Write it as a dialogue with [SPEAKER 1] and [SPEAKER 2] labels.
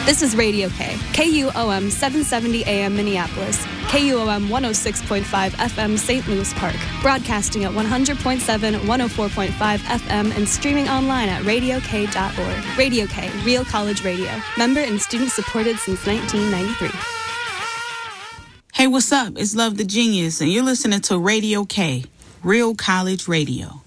[SPEAKER 1] This is Radio K, KUOM 770 AM Minneapolis, KUOM 106.5 FM St. Louis Park, broadcasting at 100.7, 104.5 FM, and streaming online at radiok.org. Radio K, Real College Radio, member and student supported since 1993.
[SPEAKER 2] Hey, what's up? It's Love the Genius, and you're listening to Radio K, Real College Radio.